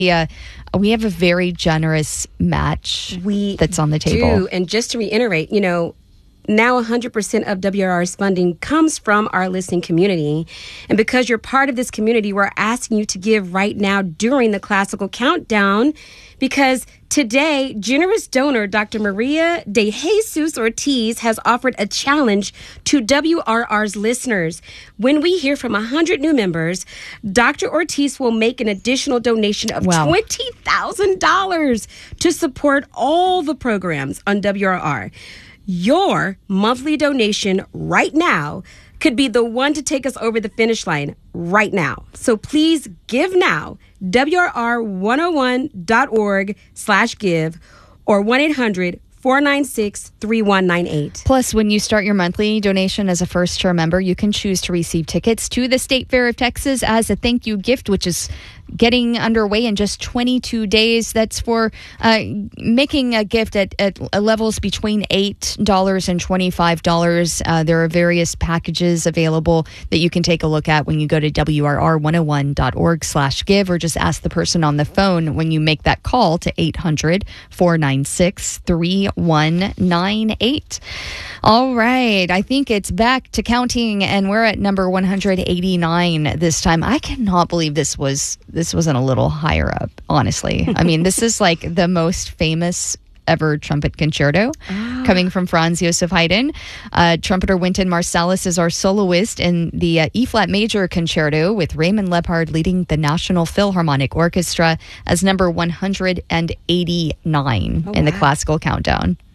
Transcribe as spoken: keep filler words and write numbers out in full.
Yeah, we have a very generous match we that's on the table. Do. And just to reiterate, you know, now one hundred percent of W R R's funding comes from our listening community. And because you're part of this community, we're asking you to give right now during the classical countdown, because today, generous donor Doctor Maria de Jesus Ortiz has offered a challenge to W R R's listeners. When we hear from one hundred new members, Doctor Ortiz will make an additional donation of wow. twenty thousand dollars to support all the programs on W R R. Your monthly donation right now could be the one to take us over the finish line right now. So please give now. W R R one oh one dot org slash give or one eight hundred four nine six three one nine eight. Plus, when you start your monthly donation as a first-tier member, you can choose to receive tickets to the State Fair of Texas as a thank you gift, which is getting underway in just twenty-two days. That's for uh, making a gift at, at levels between eight dollars and twenty-five dollars. Uh, there are various packages available that you can take a look at when you go to W R R one oh one dot org slash give, or just ask the person on the phone when you make that call to eight hundred four nine six three one nine eight. All right. I think it's back to counting, and we're at number one hundred eighty-nine this time. I cannot believe this was this wasn't a little higher up, honestly. I mean, this is like the most famous ever trumpet concerto ah. coming from Franz Josef Haydn. Uh, trumpeter Wynton Marsalis is our soloist in the uh, E-flat major concerto, with Raymond Leppard leading the National Philharmonic Orchestra as number one hundred eighty-nine oh, in the wow. classical countdown.